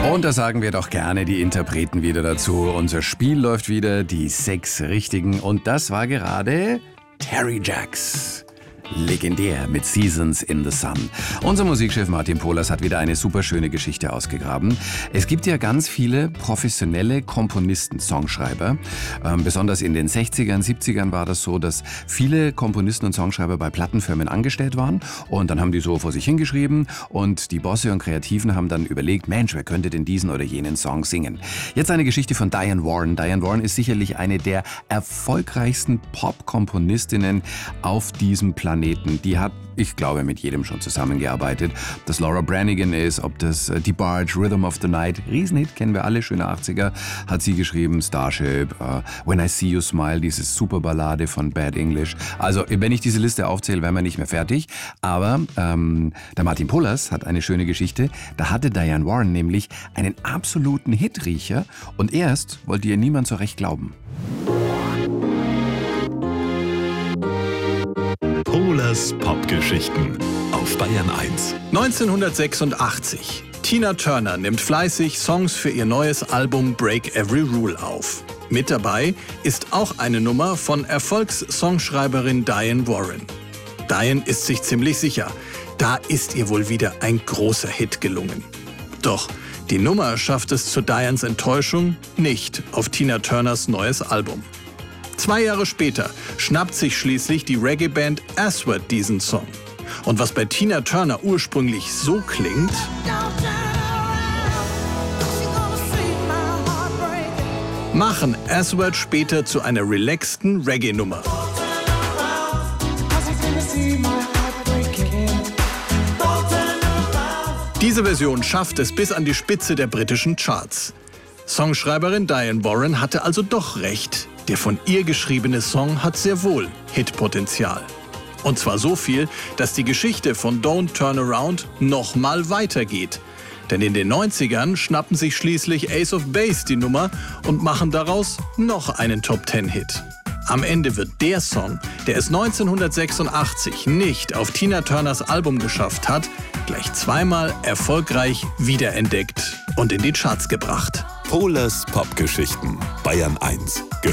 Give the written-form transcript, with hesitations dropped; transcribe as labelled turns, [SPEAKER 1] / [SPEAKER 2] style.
[SPEAKER 1] Und da sagen wir doch gerne die Interpreten wieder dazu. Unser Spiel läuft wieder, die 6 Richtigen. Und das war gerade Terry Jacks. Legendär mit Seasons in the Sun. Unser Musikchef Martin Pohlers hat wieder eine super schöne Geschichte ausgegraben. Es gibt ja ganz viele professionelle Komponisten, Songschreiber. Besonders in den 60ern, 70ern war das so, dass viele Komponisten und Songschreiber bei Plattenfirmen angestellt waren. Und dann haben die so vor sich hingeschrieben und die Bosse und Kreativen haben dann überlegt, Mensch, wer könnte denn diesen oder jenen Song singen? Jetzt eine Geschichte von Diane Warren. Diane Warren ist sicherlich eine der erfolgreichsten Pop-Komponistinnen auf diesem Planeten. Die hat, ich glaube, mit jedem schon zusammengearbeitet. Ob das Laura Branigan ist, ob das DeBarge, Rhythm of the Night, Riesenhit, kennen wir alle, schöne 80er, hat sie geschrieben, Starship, When I See You Smile, diese super Ballade von Bad English. Also, wenn ich diese Liste aufzähle, wären wir nicht mehr fertig. Aber der Martin Pohlers hat eine schöne Geschichte. Da hatte Diane Warren nämlich einen absoluten Hitriecher und erst wollte ihr niemand so recht glauben.
[SPEAKER 2] Pohlers Popgeschichten auf Bayern 1.
[SPEAKER 3] 1986. Tina Turner nimmt fleißig Songs für ihr neues Album Break Every Rule auf. Mit dabei ist auch eine Nummer von Erfolgssongschreiberin Diane Warren. Diane ist sich ziemlich sicher, da ist ihr wohl wieder ein großer Hit gelungen. Doch die Nummer schafft es zu Dianes Enttäuschung nicht auf Tina Turners neues Album. 2 Jahre später schnappt sich schließlich die Reggae-Band Aswad diesen Song. Und was bei Tina Turner ursprünglich so klingt, machen Aswad später zu einer relaxten Reggae-Nummer. Diese Version schafft es bis an die Spitze der britischen Charts. Songschreiberin Diane Warren hatte also doch recht. Der von ihr geschriebene Song hat sehr wohl Hitpotenzial. Und zwar so viel, dass die Geschichte von Don't Turn Around noch mal weitergeht. Denn in den 90ern schnappen sich schließlich Ace of Base die Nummer und machen daraus noch einen Top-10-Hit. Am Ende wird der Song, der es 1986 nicht auf Tina Turners Album geschafft hat, gleich zweimal erfolgreich wiederentdeckt und in die Charts gebracht.
[SPEAKER 2] Pohlers Popgeschichten, Bayern 1.